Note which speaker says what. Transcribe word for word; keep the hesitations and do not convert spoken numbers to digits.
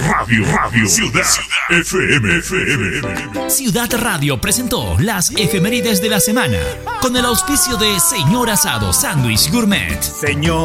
Speaker 1: Radio, Radio, Ciudad, F M, F M.
Speaker 2: Ciudad Radio presentó las efemérides de la semana con el auspicio de Señor Asado Sándwich Gourmet.
Speaker 3: Señor